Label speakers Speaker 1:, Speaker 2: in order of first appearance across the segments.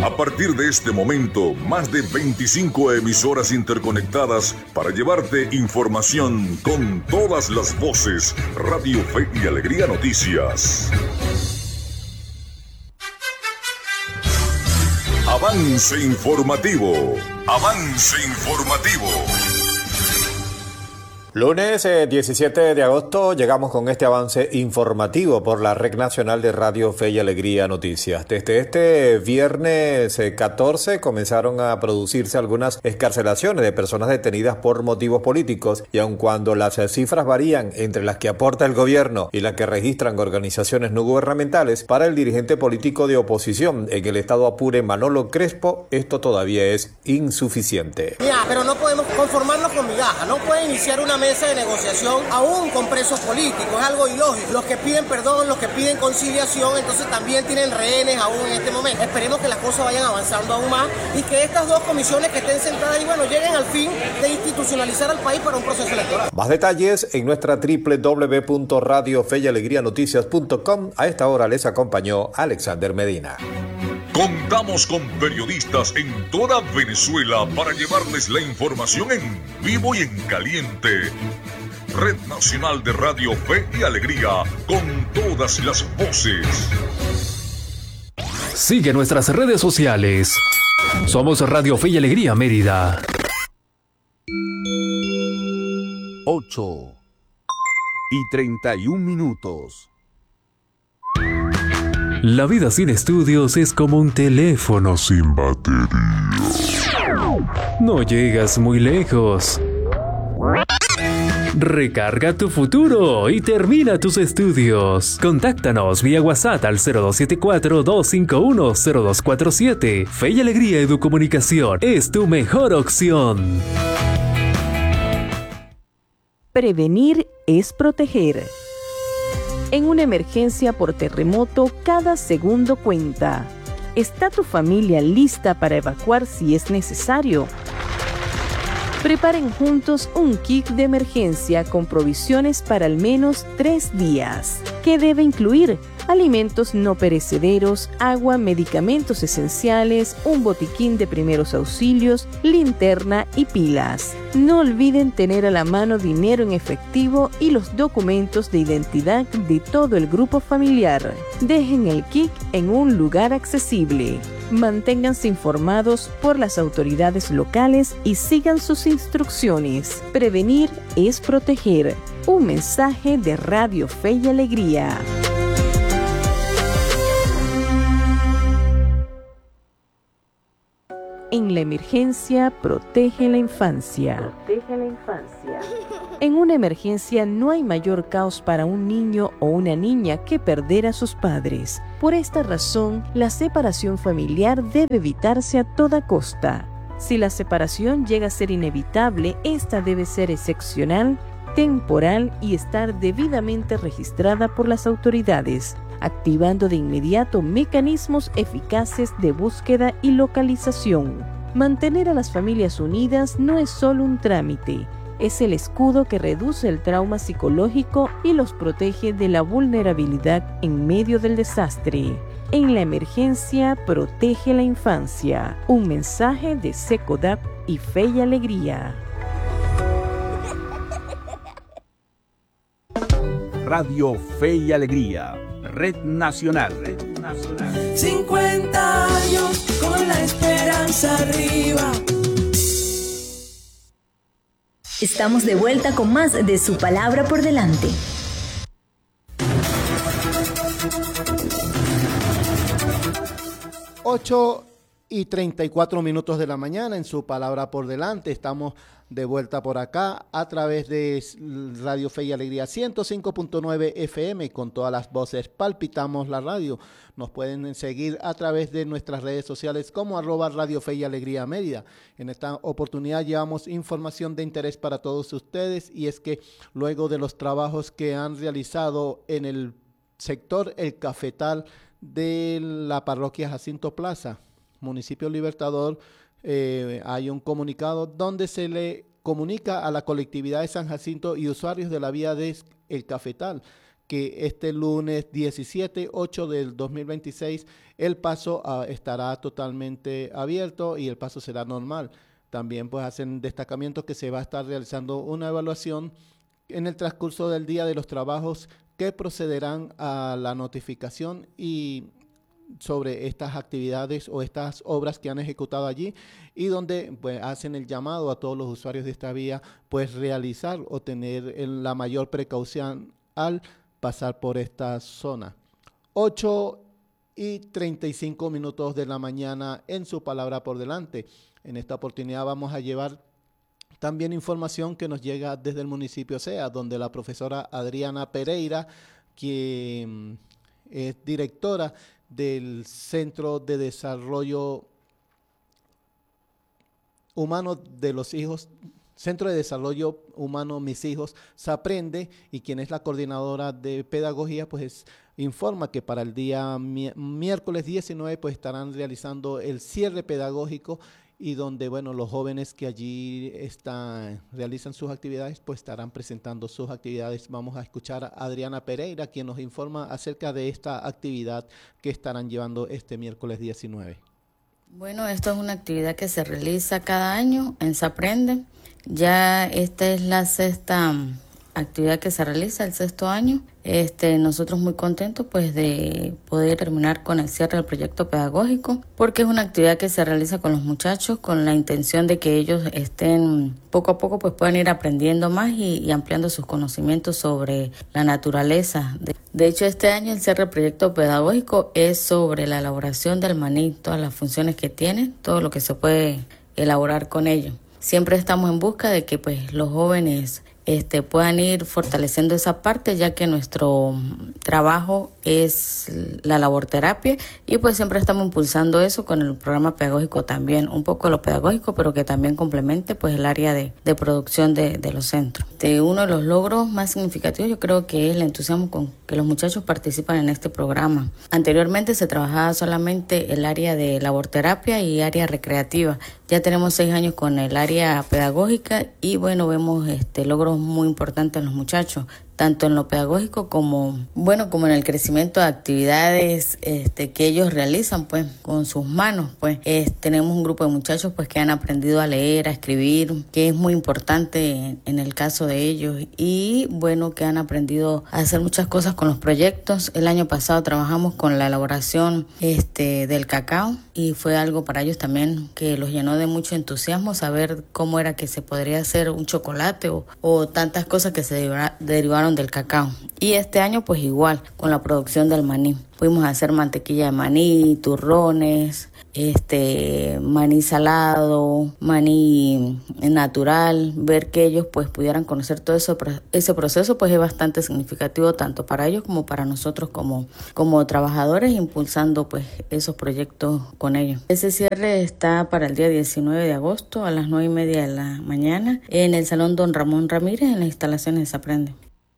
Speaker 1: A partir de este momento, más de 25 emisoras interconectadas para llevarte información con todas las voces. Radio Fe y Alegría Noticias. Avance informativo. Avance informativo.
Speaker 2: Lunes 17 de agosto llegamos con este avance informativo por la Red Nacional de Radio Fe y Alegría Noticias. Desde este viernes 14 comenzaron a producirse algunas excarcelaciones de personas detenidas por motivos políticos y aun cuando las cifras varían entre las que aporta el gobierno y las que registran organizaciones no gubernamentales, para el dirigente político de oposición en el estado Apure, Manolo Crespo, esto todavía es insuficiente.
Speaker 3: Ya, pero no podemos conformarnos con migajas, no puede iniciar una mesa de negociación aún con presos políticos, es algo ilógico. Los que piden perdón, los que piden conciliación, entonces también tienen rehenes aún en este momento. Esperemos que las cosas vayan avanzando aún más y que estas dos comisiones que estén sentadas ahí, lleguen al fin de institucionalizar al país para un proceso electoral.
Speaker 2: Más detalles en nuestra www.radiofeyalegrianoticias.com. A esta hora les acompañó Alexander Medina.
Speaker 1: Contamos con periodistas en toda Venezuela para llevarles la información en vivo y en caliente. Red Nacional de Radio Fe y Alegría, con todas las voces.
Speaker 4: Sigue nuestras redes sociales. Somos Radio Fe y Alegría Mérida.
Speaker 5: 8:31.
Speaker 4: La vida sin estudios es como un teléfono sin batería. No llegas muy lejos. Recarga tu futuro y termina tus estudios. Contáctanos vía WhatsApp al 0274-251-0247. Fe y Alegría Educomunicación es tu mejor opción.
Speaker 6: Prevenir es proteger. En una emergencia por terremoto, cada segundo cuenta. ¿Está tu familia lista para evacuar si es necesario? Preparen juntos un kit de emergencia con provisiones para al menos 3 días. ¿Qué debe incluir? Alimentos no perecederos, agua, medicamentos esenciales, un botiquín de primeros auxilios, linterna y pilas. No olviden tener a la mano dinero en efectivo y los documentos de identidad de todo el grupo familiar. Dejen el kit en un lugar accesible. Manténganse informados por las autoridades locales y sigan sus instrucciones. Prevenir es proteger. Un mensaje de Radio Fe y Alegría. En la emergencia, protege la infancia. Protege la infancia. En una emergencia no hay mayor caos para un niño o una niña que perder a sus padres. Por esta razón, la separación familiar debe evitarse a toda costa. Si la separación llega a ser inevitable, esta debe ser excepcional, temporal y estar debidamente registrada por las autoridades, activando de inmediato mecanismos eficaces de búsqueda y localización. Mantener a las familias unidas no es solo un trámite, es el escudo que reduce el trauma psicológico y los protege de la vulnerabilidad en medio del desastre. En la emergencia, protege la infancia. Un mensaje de SECODAP y Fe y Alegría.
Speaker 5: Radio Fe y Alegría, Red Nacional.
Speaker 7: 50 años con la esperanza arriba.
Speaker 8: Estamos de vuelta con más de Su Palabra por Delante.
Speaker 9: Ocho y 34 minutos de la mañana en Su Palabra por Delante. Estamos de vuelta por acá a través de Radio Fe y Alegría 105.9 FM. Con todas las voces palpitamos la radio. Nos pueden seguir a través de nuestras redes sociales como @Radio Fe y Alegría Mérida. En esta oportunidad llevamos información de interés para todos ustedes, y es que luego de los trabajos que han realizado en el sector El Cafetal de la parroquia Jacinto Plaza, municipio Libertador, hay un comunicado donde se le comunica a la colectividad de San Jacinto y usuarios de la vía de El Cafetal que este lunes 17/8 del 2026 el paso estará totalmente abierto y el paso será normal. También pues hacen destacamiento que se va a estar realizando una evaluación en el transcurso del día de los trabajos que procederán a la notificación y sobre estas actividades o estas obras que han ejecutado allí, y donde pues hacen el llamado a todos los usuarios de esta vía pues realizar o tener la mayor precaución al pasar por esta zona. 8:35 de la mañana en su palabra por delante. En esta oportunidad vamos a llevar también información que nos llega desde el municipio Sea, donde la profesora Adriana Pereira, quien es directora del Centro de Desarrollo Humano de los Hijos, Centro de Desarrollo Humano Mis Hijos, SAPRENDE, y quien es la coordinadora de pedagogía, pues informa que para el día miércoles 19 pues estarán realizando el cierre pedagógico, y donde, bueno, los jóvenes que allí realizan sus actividades, pues estarán presentando sus actividades. Vamos a escuchar a Adriana Pereira, quien nos informa acerca de esta actividad que estarán llevando este miércoles 19.
Speaker 10: Bueno, esto es una actividad que se realiza cada año en SAPRENDE. Ya esta es la sexta actividad que se realiza, el sexto año. Nosotros muy contentos pues de poder terminar con el cierre del proyecto pedagógico, porque es una actividad que se realiza con los muchachos con la intención de que ellos estén poco a poco pues puedan ir aprendiendo más y ampliando sus conocimientos sobre la naturaleza. De hecho, este año el cierre del proyecto pedagógico es sobre la elaboración del maní, todas las funciones que tiene, todo lo que se puede elaborar con ello. Siempre estamos en busca de que pues los jóvenes puedan ir fortaleciendo esa parte, ya que nuestro trabajo es la laborterapia, y pues siempre estamos impulsando eso con el programa pedagógico también, un poco lo pedagógico, pero que también complemente pues el área de producción de los centros. Uno de los logros más significativos yo creo que es el entusiasmo con que los muchachos participan en este programa. Anteriormente se trabajaba solamente el área de laborterapia y área recreativa. Ya tenemos 6 años con el área pedagógica y bueno, vemos logros muy importantes en los muchachos, tanto en lo pedagógico como en el crecimiento de actividades que ellos realizan pues con sus manos. Pues tenemos un grupo de muchachos pues que han aprendido a leer, a escribir, que es muy importante en el caso de ellos, y bueno, que han aprendido a hacer muchas cosas con los proyectos. El año pasado trabajamos con la elaboración del cacao, y fue algo para ellos también que los llenó de mucho entusiasmo saber cómo era que se podría hacer un chocolate o tantas cosas que se derivaron del cacao. Y este año pues igual con la producción del maní. Pudimos hacer mantequilla de maní, turrones, maní salado, maní natural. Ver que ellos pues pudieran conocer todo eso, ese proceso pues es bastante significativo tanto para ellos como para nosotros como trabajadores, impulsando pues esos proyectos con ellos. Ese cierre está para el día 19 de agosto a las 9:30 de la mañana en el Salón Don Ramón Ramírez, en las instalaciones de SAPRENDE.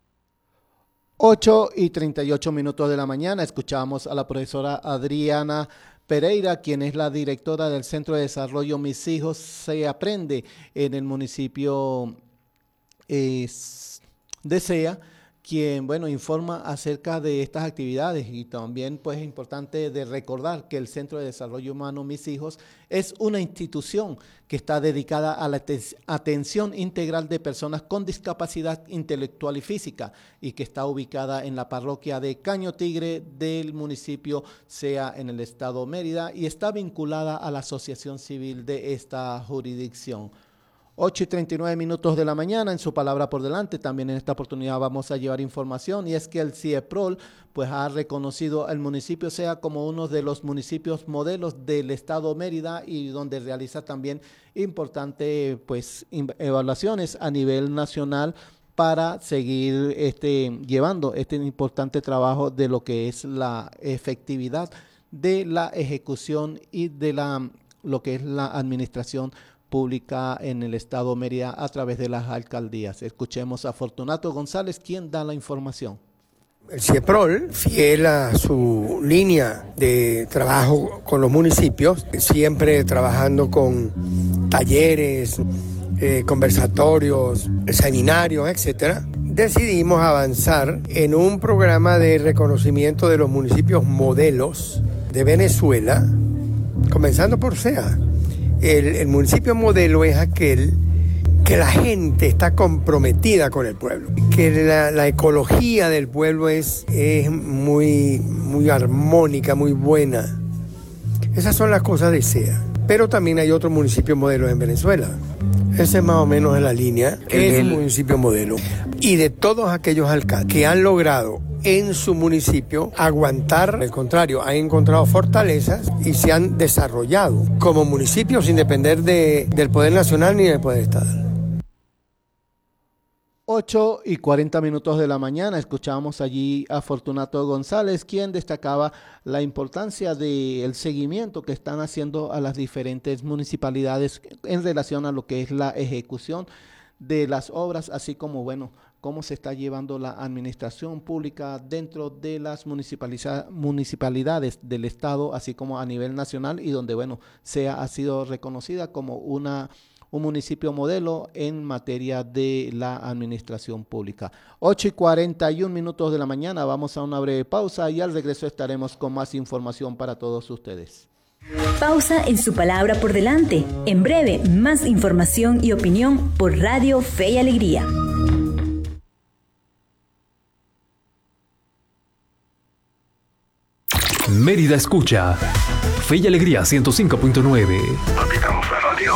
Speaker 9: 8:38 de la mañana, escuchamos a la profesora Adriana Pereira, quien es la directora del Centro de Desarrollo Mis Hijos Se Aprende en el municipio de Sea, quien, bueno, informa acerca de estas actividades. Y también pues es importante de recordar que el Centro de Desarrollo Humano Mis Hijos es una institución que está dedicada a la atención integral de personas con discapacidad intelectual y física, y que está ubicada en la parroquia de Caño Tigre del municipio Sea en el estado Mérida, y está vinculada a la asociación civil de esta jurisdicción. 8:39 de la mañana en su palabra por delante. También en esta oportunidad vamos a llevar información, y es que el CIEPROL pues ha reconocido al municipio Sea como uno de los municipios modelos del estado Mérida, y donde realiza también importantes pues evaluaciones a nivel nacional para seguir llevando este importante trabajo de lo que es la efectividad de la ejecución y de lo que es la administración pública en el estado Mérida a través de las alcaldías. Escuchemos a Fortunato González, quien da la información.
Speaker 11: El CIEPROL, fiel a su línea de trabajo con los municipios, siempre trabajando con talleres, conversatorios, seminarios, etcétera, decidimos avanzar en un programa de reconocimiento de los municipios modelos de Venezuela, comenzando por CEA. El municipio modelo es aquel que la gente está comprometida con el pueblo, que la ecología del pueblo es muy armónica, muy buena. Esas son las cosas de CEA. Pero también hay otros municipios modelos en Venezuela. Ese es más o menos la línea, es un municipio modelo. Y de todos aquellos alcaldes que han logrado en su municipio aguantar, al contrario, han encontrado fortalezas y se han desarrollado como municipios sin depender del poder nacional ni del poder estatal.
Speaker 9: 8:40 de la mañana, escuchamos allí a Fortunato González, quien destacaba la importancia del seguimiento que están haciendo a las diferentes municipalidades en relación a lo que es la ejecución de las obras, así como, bueno, cómo se está llevando la administración pública dentro de las municipalidades del Estado, así como a nivel nacional, y donde, bueno, CEA ha sido reconocida como un municipio modelo en materia de la administración pública. 8:41 de la mañana, vamos a una breve pausa y al regreso estaremos con más información para todos ustedes.
Speaker 8: Pausa en su palabra por delante. En breve, más información y opinión por Radio Fe y Alegría.
Speaker 4: Mérida escucha Fe y Alegría 105.9.
Speaker 12: Palpitamos la radio.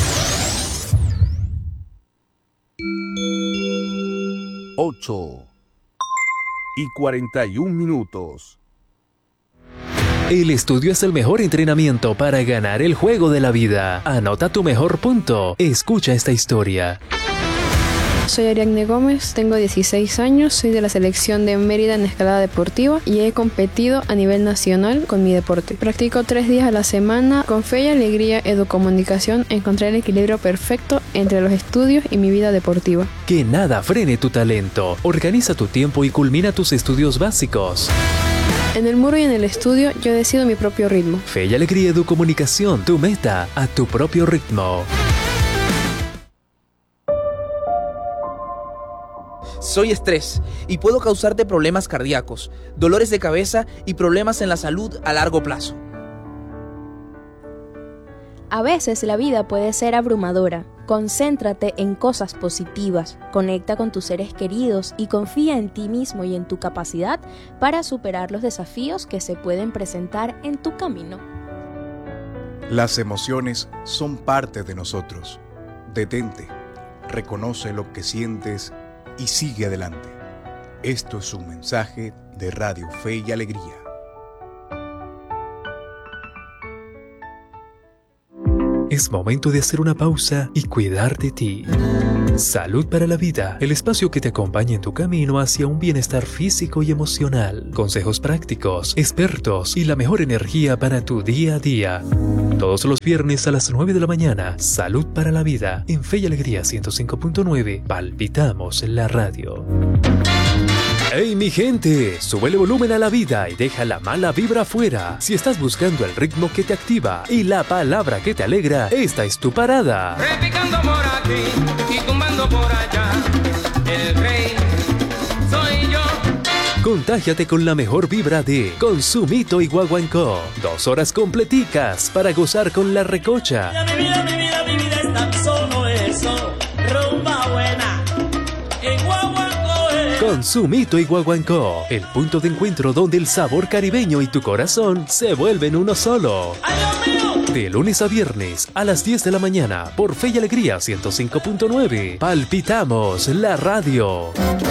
Speaker 12: 8:41.
Speaker 4: El estudio es el mejor entrenamiento para ganar el juego de la vida. Anota tu mejor punto. Escucha esta historia.
Speaker 13: Soy Ariadne Gómez, tengo 16 años, soy de la selección de Mérida en escalada deportiva y he competido a nivel nacional con mi deporte. Practico 3 días a la semana. Con Fe y Alegría Educomunicación encontré el equilibrio perfecto entre los estudios y mi vida deportiva.
Speaker 4: Que nada frene tu talento. Organiza tu tiempo y culmina tus estudios básicos.
Speaker 13: En el muro y en el estudio yo decido mi propio ritmo.
Speaker 4: Fe y Alegría Educomunicación, tu meta a tu propio ritmo.
Speaker 14: Soy estrés y puedo causarte problemas cardíacos, dolores de cabeza y problemas en la salud a largo plazo.
Speaker 15: A veces la vida puede ser abrumadora. Concéntrate en cosas positivas, conecta con tus seres queridos y confía en ti mismo y en tu capacidad para superar los desafíos que se pueden presentar en tu camino.
Speaker 16: Las emociones son parte de nosotros. Detente, reconoce lo que sientes y sigue adelante. Esto es un mensaje de Radio Fe y Alegría.
Speaker 4: Es momento de hacer una pausa y cuidar de ti. Salud para la Vida, el espacio que te acompaña en tu camino hacia un bienestar físico y emocional. Consejos prácticos, expertos y la mejor energía para tu día a día. Todos los viernes a las 9 de la mañana, Salud para la Vida, en Fe y Alegría 105.9, palpitamos la radio. ¡Hey mi gente! Súbele volumen a la vida y deja la mala vibra afuera. Si estás buscando el ritmo que te activa y la palabra que te alegra, esta es tu parada.
Speaker 17: Repicando por aquí y tumbando por allá, el rey soy yo.
Speaker 4: Contágiate con la mejor vibra de Consumito y Guaguancó. 2 horas completicas para gozar con la recocha.
Speaker 7: Mi vida es tan solo eso, rumba buena, en Guaguancó.
Speaker 4: Consumito y Guaguancó, el punto de encuentro donde el sabor caribeño y tu corazón se vuelven uno solo.
Speaker 7: ¡Ay, Dios mío!
Speaker 4: De lunes a viernes a las 10 de la mañana por Fe y Alegría 105.9. Palpitamos la radio.